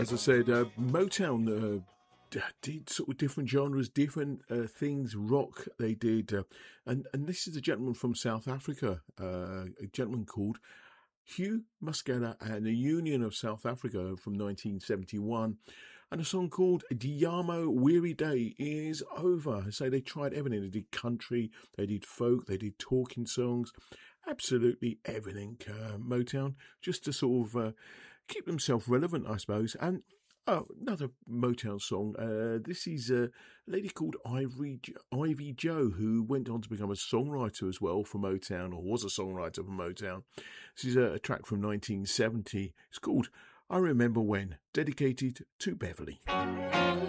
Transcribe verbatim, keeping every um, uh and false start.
as I said, uh, Motown uh, d- did sort of different genres, different uh, things. Rock they did, uh, and and this is a gentleman from South Africa, uh, a gentleman called Hugh Muscella and the Union of South Africa from nineteen seventy-one, and a song called Diamo Weary Day is Over. I say they tried everything. They did country, they did folk, they did talking songs, absolutely everything. Uh, Motown, just to sort of uh, keep themselves relevant, I suppose. And oh, another Motown song. Uh, this is a lady called Ivory, Ivy Joe, who went on to become a songwriter as well for Motown, or was a songwriter for Motown. This is a, a track from nineteen seventy. It's called I Remember When, dedicated to Beverly.